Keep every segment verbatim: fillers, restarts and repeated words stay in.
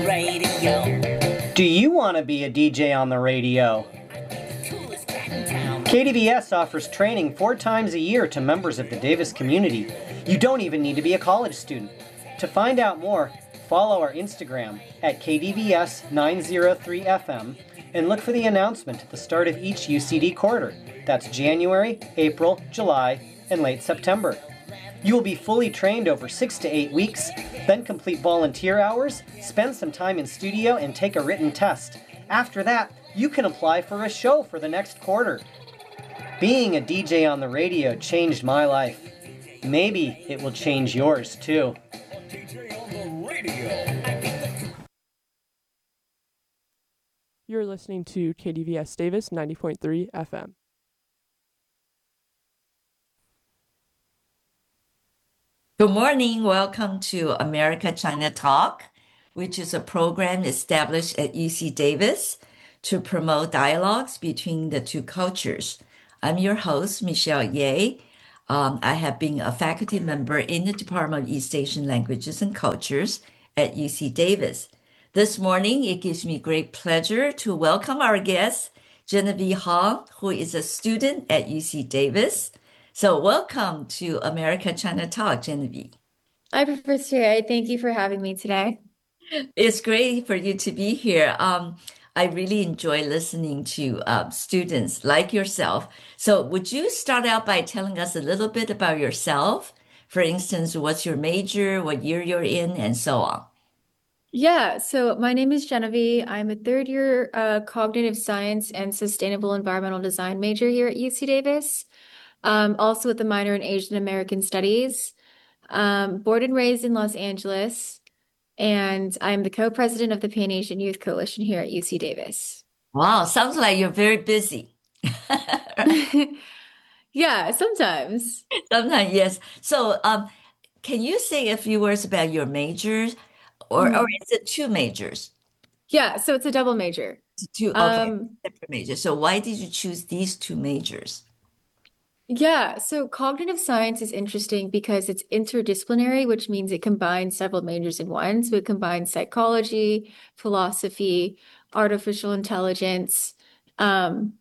radio. Do you want to be a D J on the radio? K D V S offers training four times a year to members of the Davis community. You don't even need to be a college student. To find out more, follow our Instagram at K D V S nine oh three F M and look for the announcement at the start of each U C D quarter. That's January, April, July, and late September. You will be fully trained over six to eight weeks, then complete volunteer hours, spend some time in studio, and take a written test. After that, you can apply for a show for the next quarter. Being a D J on the radio changed my life. Maybe it will change yours too. D J on the radio. You're listening to K D V S Davis ninety point three F M. Good morning. Welcome to America China Talk, which is a program established at U C Davis to promote dialogues between the two cultures. I'm your host, Michelle Ye. Um, I have been a faculty member in the Department of East Asian Languages and Cultures at U C Davis. This morning, it gives me great pleasure to welcome our guest, Genevieve Hong, who is a student at U C Davis. So welcome to America China Talk, Genevieve. Hi, Professor Ye. Thank you for having me today. It's great for you to be here. Um, I really enjoy listening to uh, students like yourself. So would you start out by telling us a little bit about yourself? For instance, what's your major, what year you're in, and so on? Yeah, so my name is Genevieve. I'm a third year uh, cognitive science and sustainable environmental design major here at U C Davis. Um, also with a minor in Asian American Studies. Um, born and raised in Los Angeles, and I'm the co-president of the Pan Asian Youth Coalition here at U C Davis. Wow, sounds like you're very busy. Yeah, sometimes. Sometimes, yes. So, um, can you say a few words about your majors, or Mhm. or is it two majors? Yeah, so it's a double major. Two, okay, Um, separate majors. So why did you choose these two majors? Yeah, so cognitive science is interesting because it's interdisciplinary, which means it combines several majors in one. So it combines psychology, philosophy, artificial intelligence, um,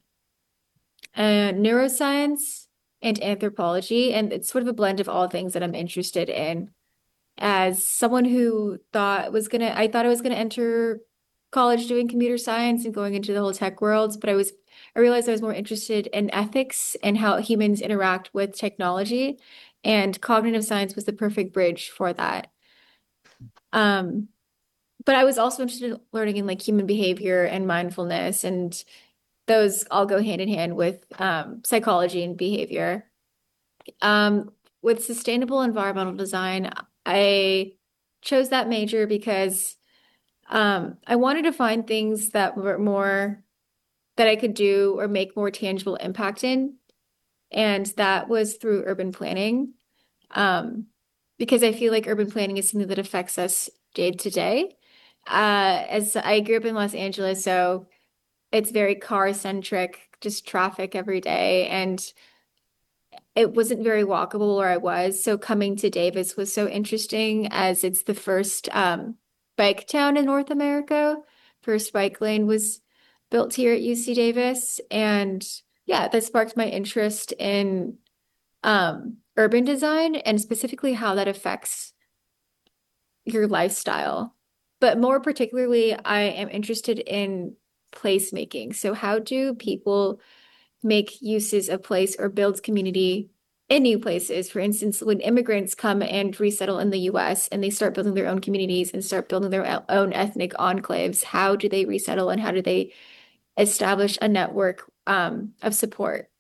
and neuroscience, and anthropology. And it's sort of a blend of all things that I'm interested in. As someone who thought was gonna, I thought I was gonna enter college doing computer science and going into the whole tech world, but I was I realized I was more interested in ethics and how humans interact with technology, and cognitive science was the perfect bridge for that. Um, but I was also interested in learning in like human behavior and mindfulness, and those all go hand in hand with um, psychology and behavior. Um, with sustainable environmental design, I chose that major because um, I wanted to find things that were more that I could do or make more tangible impact in. And that was through urban planning. Um, because I feel like urban planning is something that affects us day to day. Uh, as I grew up in Los Angeles, so it's very car centric, just traffic every day. And it wasn't very walkable where I was. So coming to Davis was so interesting as it's the first um, bike town in North America. First bike lane was built here at U C Davis. And yeah, that sparked my interest in um, urban design and specifically how that affects your lifestyle. But more particularly, I am interested in placemaking. So how do people make uses of place or build community in new places? For instance, when immigrants come and resettle in the U S and they start building their own communities and start building their own ethnic enclaves, how do they resettle and how do they establish a network um, of support?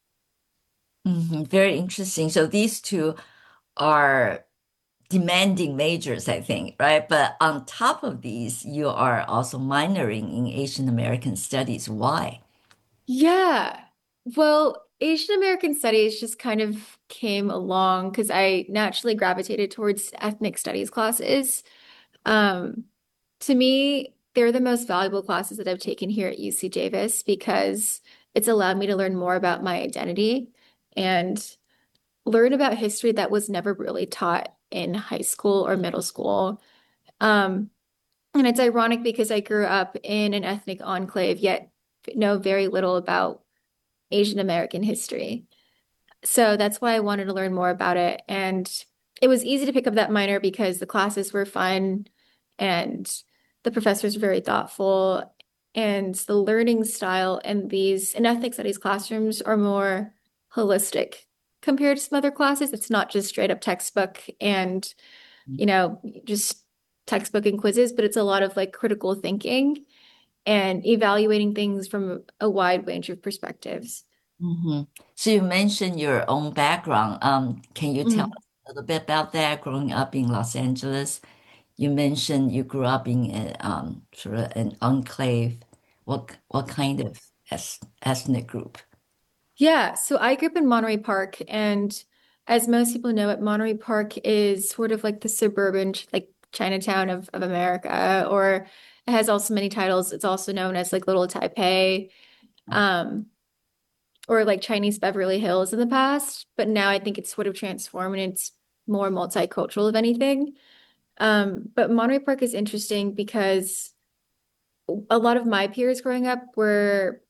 Mhm, very interesting. So these two are demanding majors, I think, right? But on top of these, you are also minoring in Asian American Studies. Why? Yeah. Well, Asian American studies just kind of came along because I naturally gravitated towards ethnic studies classes. Um, to me, they're the most valuable classes that I've taken here at U C Davis because it's allowed me to learn more about my identity and learn about history that was never really taught in high school or middle school. Um, And it's ironic because I grew up in an ethnic enclave, yet know very little about Asian American history. So that's why I wanted to learn more about it. And it was easy to pick up that minor because the classes were fun and the professors were very thoughtful. And the learning style in these in ethnic studies classrooms are more holistic compared to some other classes. It's not just straight up textbook and, you know, just textbook and quizzes, but it's a lot of like critical thinking and evaluating things from a wide range of perspectives. Hmm. So you mentioned your own background. Um, can you tell Mhm. us a little bit about that growing up in Los Angeles? You mentioned you grew up in a, um, sort of an enclave. What what kind of eth ethnic group? Yeah, so I grew up in Monterey Park, and as most people know it, Monterey Park is sort of like the suburban, like Chinatown of, of America, or it has also many titles. It's also known as like Little Taipei, um, or like Chinese Beverly Hills in the past, but now I think it's sort of transformed and it's more multicultural, if anything. Um, but Monterey Park is interesting because a lot of my peers growing up were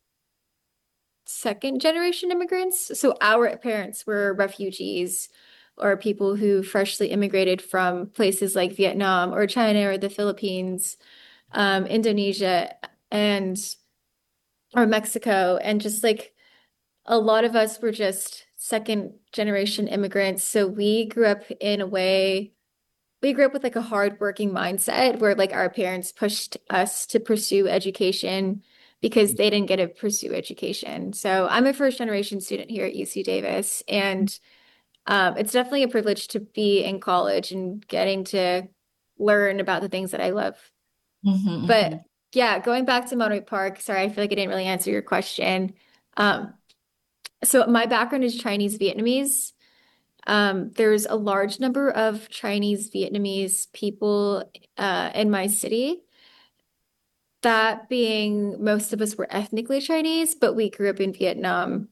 second generation immigrants. So our parents were refugees or people who freshly immigrated from places like Vietnam or China or the Philippines, um, Indonesia, and or Mexico. And just like a lot of us were just second generation immigrants. So we grew up in a way, we grew up with like a hardworking mindset where like our parents pushed us to pursue education because they didn't get to pursue education. So I'm a first generation student here at U C Davis, and um, it's definitely a privilege to be in college and getting to learn about the things that I love. Hmm. But yeah, going back to Monterey Park, sorry, I feel like I didn't really answer your question. Um, so my background is Chinese Vietnamese. Um, there's a large number of Chinese Vietnamese people uh, in my city. That being, most of us were ethnically Chinese, but we grew up in Vietnam.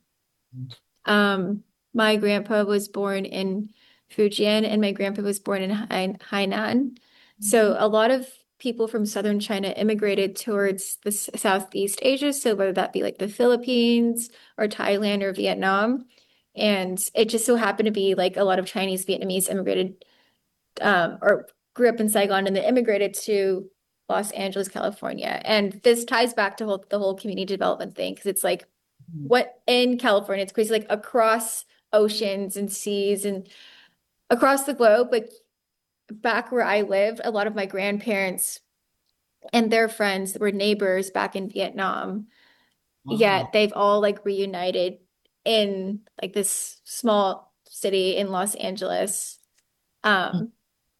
Um, my grandpa was born in Fujian, and my grandpa was born in Hai- Hainan. So a lot of people from southern China immigrated towards the s- Southeast Asia. So whether that be like the Philippines or Thailand or Vietnam. And it just so happened to be like a lot of Chinese Vietnamese immigrated um, or grew up in Saigon and then immigrated to Los Angeles, California. And this ties back to whole, the whole community development thing because it's like what in California, it's crazy, like across oceans and seas and across the globe. Like back where I lived, a lot of my grandparents and their friends were neighbors back in Vietnam. Wow. Yet they've all like reunited in like this small city in Los Angeles. Um,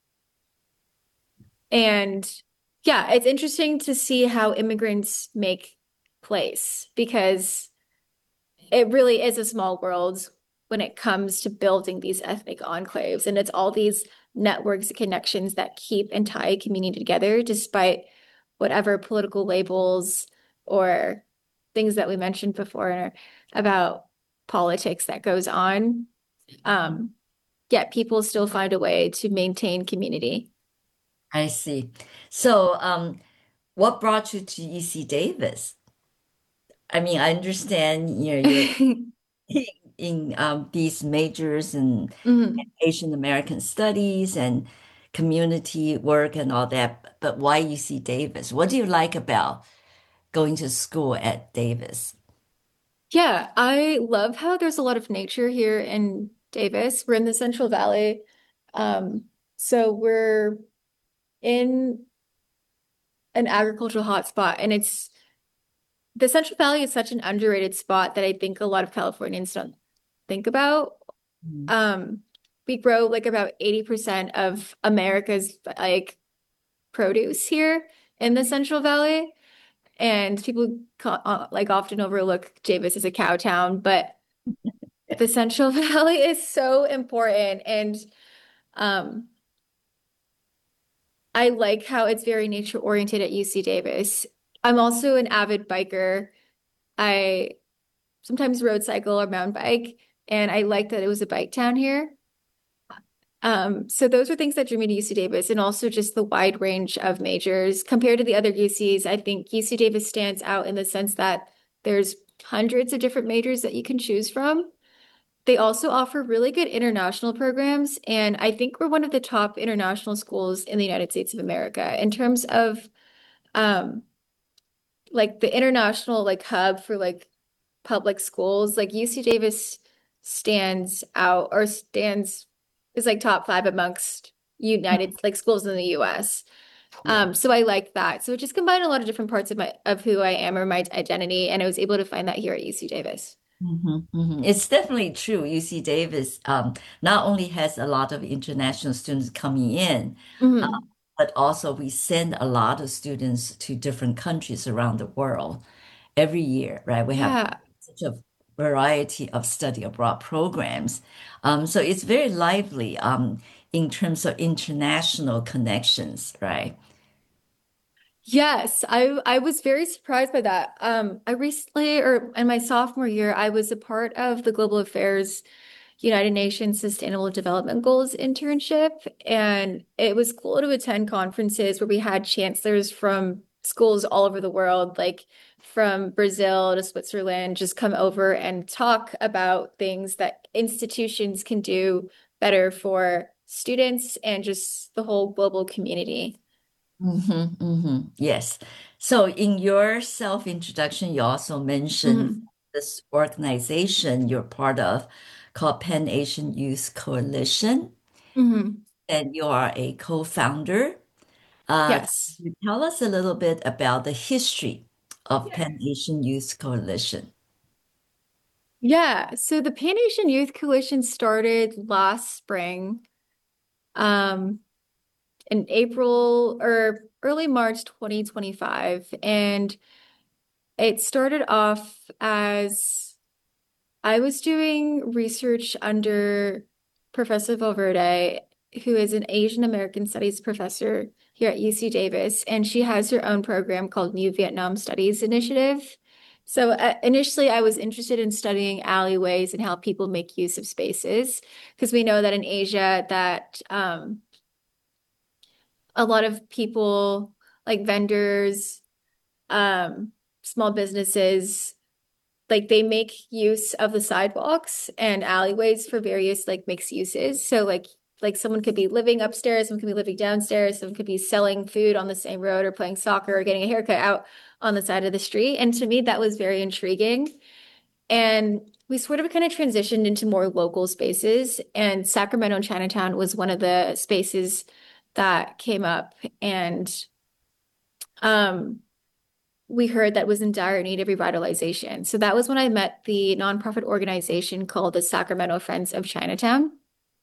and yeah, it's interesting to see how immigrants make place because it really is a small world when it comes to building these ethnic enclaves. And it's all these networks and connections that keep and tie a community together despite whatever political labels or things that we mentioned before about politics that goes on. Um, Yet people still find a way to maintain community. I see. So, um, what brought you to U C Davis? I mean, I understand, you know, you're in um, these majors in Mhm. Asian American studies and community work and all that, but why U C Davis? What do you like about going to school at Davis? Yeah, I love how there's a lot of nature here in Davis. We're in the Central Valley. Um, so we're in an agricultural hotspot, and it's the Central Valley is such an underrated spot that I think a lot of Californians don't think about. Mm. Um, we grow like about eighty percent of America's like produce here in the Central Valley. And people ca- uh, like often overlook Davis as a cow town, but the Central Valley is so important. And um, I like how it's very nature oriented at U C Davis. I'm also an avid biker. I sometimes road cycle or mountain bike, and I like that it was a bike town here. Um, so those were things that drew me to U C Davis, and also just the wide range of majors. Compared to the other U Cs, I think U C Davis stands out in the sense that there's hundreds of different majors that you can choose from. They also offer really good international programs, and I think we're one of the top international schools in the United States of America in terms of um like the international like hub for like public schools. Like U C Davis stands out or stands is like top five amongst United like schools in the U S. Yeah. Um, so I like that. So it just combined a lot of different parts of my of who I am or my identity, and I was able to find that here at U C Davis. Mhm, mhm. It's definitely true. U C Davis um, not only has a lot of international students coming in, uh, Hmm. but also we send a lot of students to different countries around the world every year, right? We have Yeah. such a variety of study abroad programs. Um, so it's very lively um, in terms of international connections, right? Yes, I I was very surprised by that. Um, I recently, or in my sophomore year, I was a part of the Global Affairs United Nations Sustainable Development Goals internship, and it was cool to attend conferences where we had chancellors from schools all over the world, like from Brazil to Switzerland, just come over and talk about things that institutions can do better for students and just the whole global community. Hmm, hmm. Yes. So in your self-introduction, you also mentioned Mhm. this organization you're part of called Pan Asian Youth Coalition, Mhm. and you are a co-founder. Uh, can Yes. you tell us a little bit about the history of Pan Asian Youth Coalition? Yeah, so the Pan Asian Youth Coalition started last spring, um, in April or early March twenty twenty-five. And it started off as I was doing research under Professor Valverde, who is an Asian American Studies professor here at U C Davis, and she has her own program called New Vietnam Studies Initiative. So uh, initially, I was interested in studying alleyways and how people make use of spaces, because we know that in Asia that um, a lot of people, like vendors, um, small businesses, like they make use of the sidewalks and alleyways for various like mixed uses. So like like someone could be living upstairs, someone could be living downstairs, someone could be selling food on the same road or playing soccer or getting a haircut out on the side of the street. And to me, that was very intriguing. And we sort of kind of transitioned into more local spaces. And Sacramento Chinatown was one of the spaces that came up. And um we heard that was in dire need of revitalization. So that was when I met the nonprofit organization called the Sacramento Friends of Chinatown.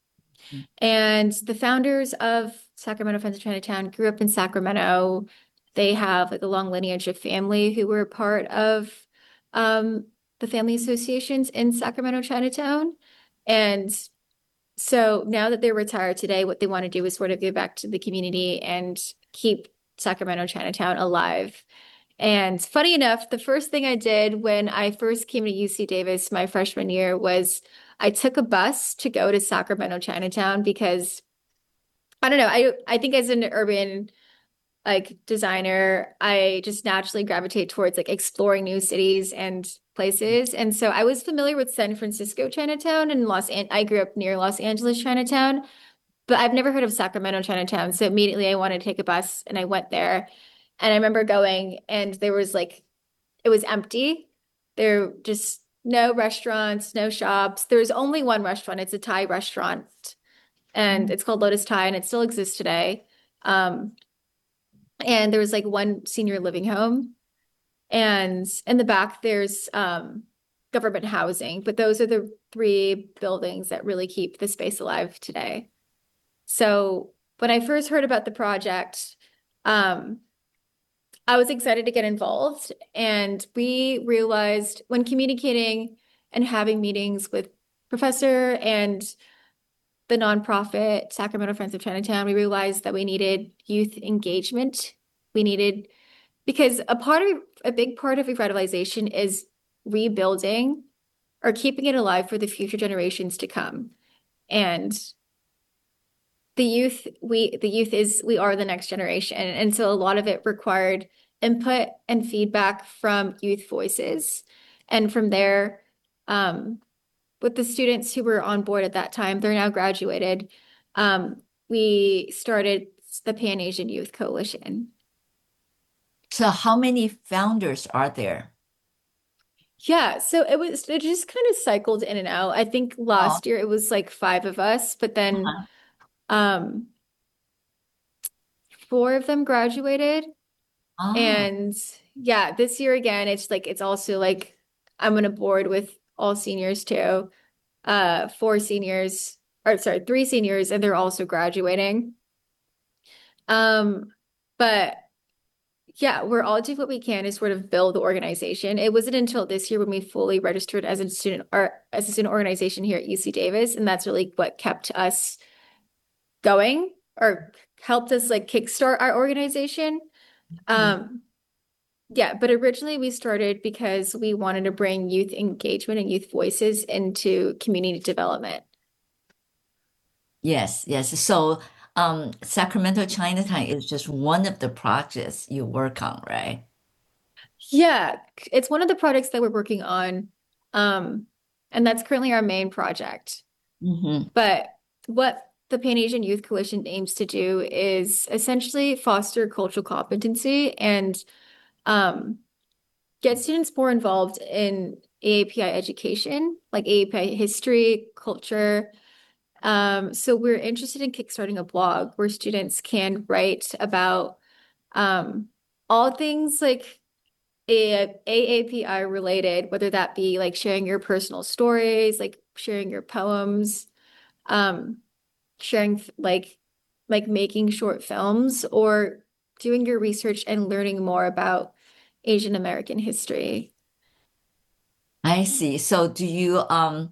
And the founders of Sacramento Friends of Chinatown grew up in Sacramento. They have like a long lineage of family who were part of um, the family associations in Sacramento Chinatown. And so now that they're retired today, what they want to do is sort of give back to the community and keep Sacramento Chinatown alive. And funny enough, the first thing I did when I first came to U C Davis my freshman year was I took a bus to go to Sacramento Chinatown because I don't know, I I think as an urban like designer, I just naturally gravitate towards like exploring new cities and places. And so I was familiar with San Francisco Chinatown and Los An I grew up near Los Angeles Chinatown, but I've never heard of Sacramento Chinatown. So immediately I wanted to take a bus and I went there. And I remember going and there was like it was empty. There just no restaurants, no shops. There's only one restaurant. It's a Thai restaurant and it's called Lotus Thai and it still exists today. Um, and there was like one senior living home and in the back there's um, government housing, but those are the three buildings that really keep the space alive today. So when I first heard about the project, um, I was excited to get involved, and we realized when communicating and having meetings with Professor and the nonprofit Sacramento Friends of Chinatown, we realized that we needed youth engagement. We needed because a part of a big part of revitalization is rebuilding or keeping it alive for the future generations to come. And the youth, we the youth is we are the next generation. And so a lot of it required input and feedback from youth voices. And from there, um, with the students who were on board at that time, they're now graduated. Um, we started the Pan Asian Youth Coalition. So how many founders are there? Yeah, so it was it just kind of cycled in and out. I think Oh, last year it was like five of us, but then uh-huh. um four of them graduated. Oh, And yeah, this year again, it's like it's also like I'm on a board with all seniors too. Uh, four seniors, or sorry, three seniors, and they're also graduating. Um, but yeah, we're all doing what we can to sort of build the organization. It wasn't until this year when we fully registered as a student or as a student organization here at U C Davis, and that's really what kept us going or helped us like kickstart our organization. mhm. Um, Yeah, but originally we started because we wanted to bring youth engagement and youth voices into community development. Yes, yes. So, um, Sacramento Chinatown is just one of the projects you work on, right? Yeah, it's one of the projects that we're working on. Um, and that's currently our main project. Hmm. But what the Pan Asian Youth Coalition aims to do is essentially foster cultural competency and um, get students more involved in A A P I education, like A A P I history, culture. Um, so we're interested in kickstarting a blog where students can write about um, all things like A AAPI related, whether that be like sharing your personal stories, like sharing your poems, um, sharing like like making short films, or doing your research and learning more about Asian American history. I see. So, do you um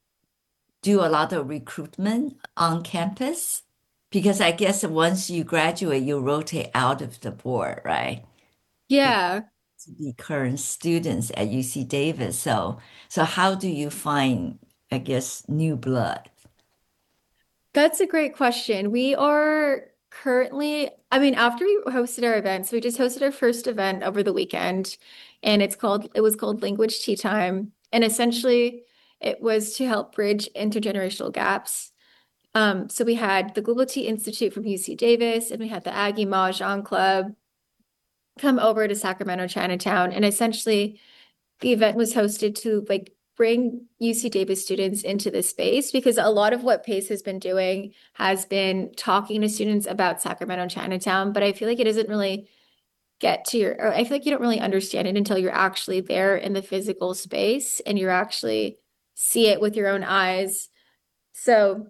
do a lot of recruitment on campus? Because I guess once you graduate, you rotate out of the board, right? Yeah, To be current students at U C Davis. So, so how do you find, I guess, new blood? that's a great question. We are currently, I mean, after we hosted our events, we just hosted our first event over the weekend, and it's called, it was called Language Tea Time. And essentially, it was to help bridge intergenerational gaps. Um, so we had the Global Tea Institute from U C Davis, and we had the Aggie Mahjong Club come over to Sacramento Chinatown. And essentially, the event was hosted to like bring U C Davis students into this space because a lot of what PACE has been doing has been talking to students about Sacramento Chinatown, but I feel like it doesn't really get to your, or I feel like you don't really understand it until you're actually there in the physical space and you're actually see it with your own eyes. So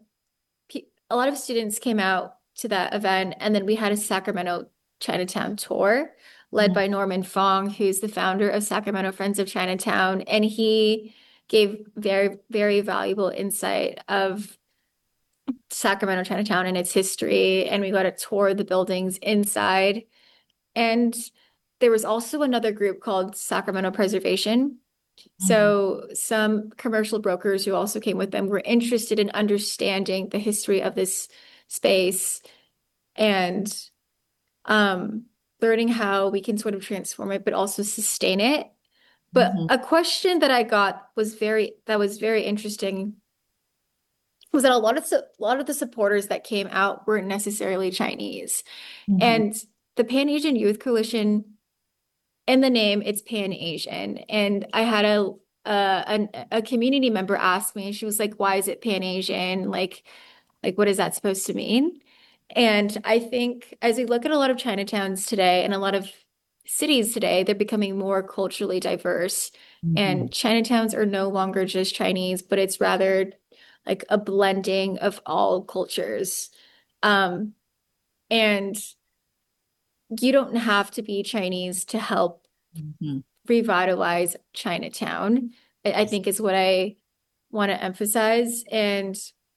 a lot of students came out to that event, and then we had a Sacramento Chinatown tour led Mhm. by Norman Fong, who's the founder of Sacramento Friends of Chinatown, and he gave very, very valuable insight of Sacramento Chinatown and its history, and we got to tour the buildings inside. And there was also another group called Sacramento Preservation. Mhm. So some commercial brokers who also came with them were interested in understanding the history of this space and um, learning how we can sort of transform it, but also sustain it. But Mhm. a question that I got was very that was very interesting was that a lot of su- a lot of the supporters that came out weren't necessarily Chinese, Mhm. and the Pan Asian Youth Coalition in the name, it's Pan Asian. And I had a uh, an, a community member ask me, and she was like, "Why is it Pan Asian? Like, like what is that supposed to mean?" And I think as we look at a lot of Chinatowns today and a lot of cities today, they're becoming more culturally diverse. Mhm. And Chinatowns are no longer just Chinese, but it's rather like a blending of all cultures. Um, and you don't have to be Chinese to help Mhm. revitalize Chinatown, I, I think is what I want to emphasize. And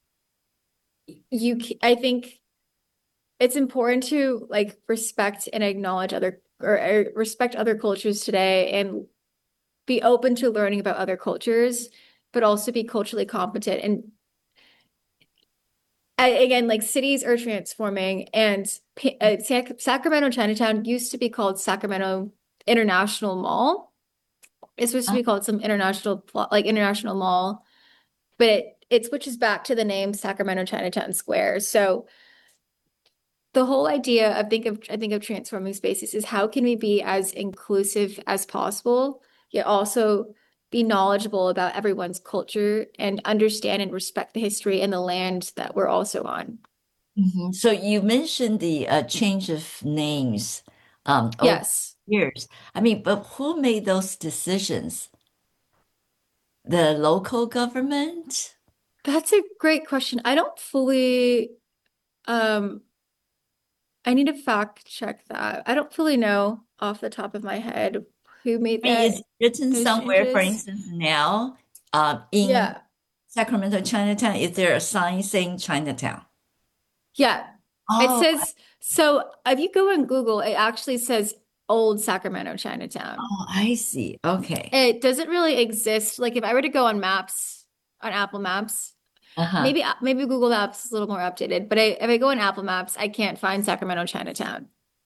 you, I think it's important to like respect and acknowledge other or, or respect other cultures today and be open to learning about other cultures, but also be culturally competent and again, like cities are transforming, and uh, Sacramento Chinatown used to be called Sacramento International Mall. It's supposed to Uh, be called some international, like International Mall, but it, it switches back to the name Sacramento Chinatown Square. So the whole idea of think of I think of transforming spaces is how can we be as inclusive as possible, yet also be knowledgeable about everyone's culture and understand and respect the history and the land that we're also on. mhm. So you mentioned the uh, change of names um, over Yes, years. I mean, but who made those decisions? The local government? that's a great question. I don't fully, um, I need to fact check that. I don't fully know off the top of my head who made I mean, that it's written those somewhere, for changes. instance, now uh, in Yeah, Sacramento, Chinatown, is there a sign saying Chinatown? yeah. It Oh, says, so if you go on Google, it actually says Old Sacramento Chinatown. oh, I see. Okay. It doesn't really exist. Like if I were to go on Maps, on Apple Maps, Uh-huh. maybe maybe Google Maps is a little more updated, but I, if I go on Apple Maps, I can't find Sacramento Chinatown.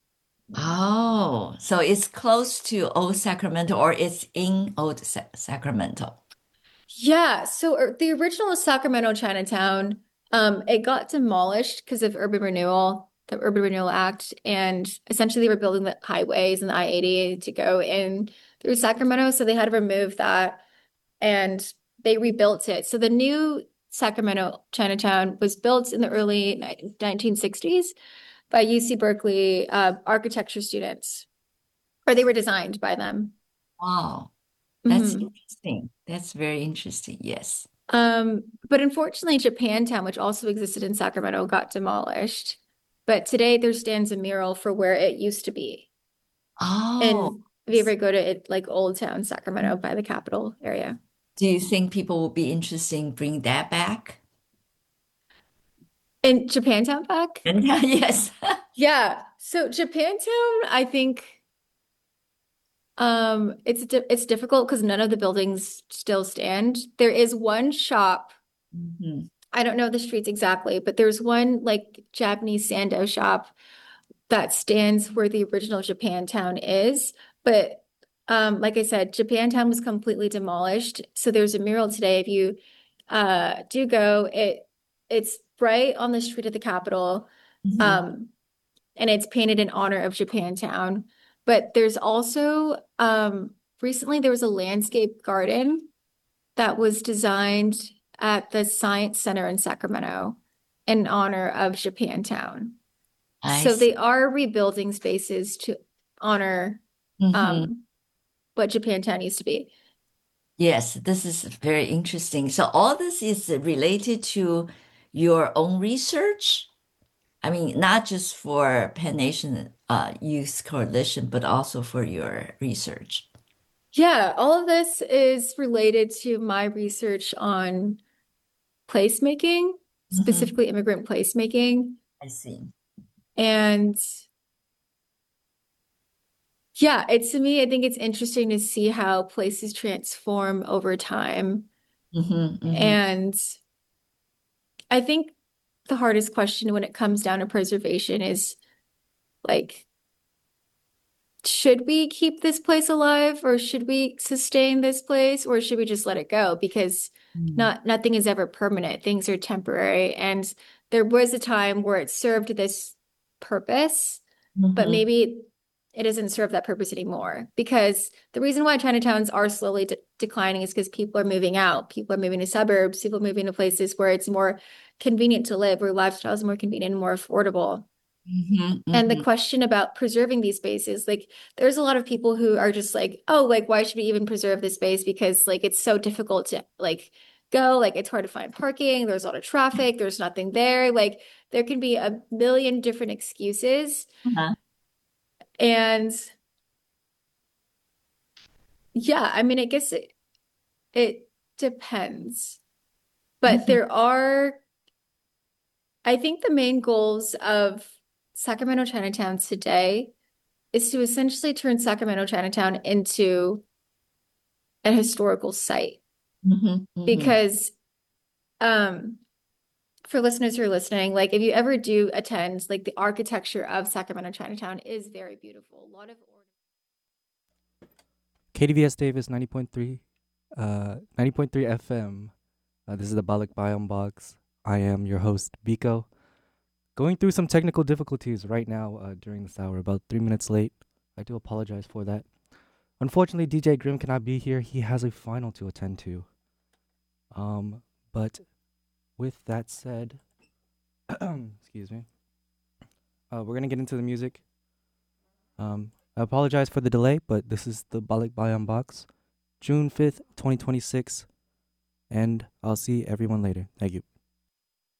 Oh, so it's close to Old Sacramento or it's in Old Sa Sacramento. Yeah, so er, the original Sacramento Chinatown, um, it got demolished because of urban renewal, the Urban Renewal Act, and essentially they were building the highways and the I eighty to go in through Sacramento, so they had to remove that and they rebuilt it. So the new Sacramento Chinatown was built in the early nineteen sixties by U C Berkeley uh, architecture students, or they were designed by them. Wow, that's Mhm. interesting. That's very interesting. Yes. Um, but unfortunately, Japantown, which also existed in Sacramento, got demolished. But today there stands a mural for where it used to be. Oh, And if you ever go to it, like Old Town Sacramento by the Capitol area. do you think people will be interested in bringing that back? In Japantown back? And yes. Yeah. So Japantown, I think um it's di it's difficult because none of the buildings still stand. There is one shop. Mhm. I don't know the streets exactly, but there's one like Japanese sando shop that stands where the original Japantown is. But um, like I said, Japantown was completely demolished. So there's a mural today. If you uh, do go, it it's right on the street of the Capitol, Mhm. um, and it's painted in honor of Japantown. But there's also um, recently there was a landscape garden that was designed at the Science Center in Sacramento in honor of Japantown. I So see. they are rebuilding spaces to honor Mhm. um, what Japantown used to be. Yes, this is very interesting. So all this is related to your own research? I mean, not just for Pan Asian uh, Youth Coalition, but also for your research. Yeah, all of this is related to my research on placemaking, Mhm. specifically immigrant placemaking. I see. And yeah, it's to me, I think it's interesting to see how places transform over time. Hmm, hmm. And I think the hardest question when it comes down to preservation is like, should we keep this place alive or should we sustain this place or should we just let it go? Because not nothing is ever permanent. Things are temporary. And there was a time where it served this purpose, but Hmm. maybe it doesn't serve that purpose anymore. Because the reason why Chinatowns are slowly de declining is because people are moving out. People are moving to suburbs, people are moving to places where it's more convenient to live, where lifestyle is more convenient and more affordable. Hmm, And the hmm. question about preserving these spaces, like there's a lot of people who are just like, oh, like why should we even preserve this space? Because like it's so difficult to like go, like it's hard to find parking, there's a lot of traffic, there's nothing there. Like there can be a million different excuses. Uh-huh. And yeah, I mean, I guess it it depends. But Hmm. there are, I think the main goals of Sacramento Chinatown today is to essentially turn Sacramento Chinatown into a historical site Hmm, hmm. because um for listeners who are listening, like if you ever do attend, like the architecture of Sacramento Chinatown is very beautiful. A lot of K D V S Davis ninety point three, uh, ninety point three F M. Uh, this is the Balik Biome Box. I am your host, Biko. Going through some technical difficulties right now uh, during this hour, about three minutes late. I do apologize for that. Unfortunately, D J Grim cannot be here. He has a final to attend to. Um, but with that said, excuse me, uh, we're gonna get into the music. Um, I apologize for the delay, but this is the Balik Biome Box, June fifth, twenty twenty-six, and I'll see everyone later. Thank you.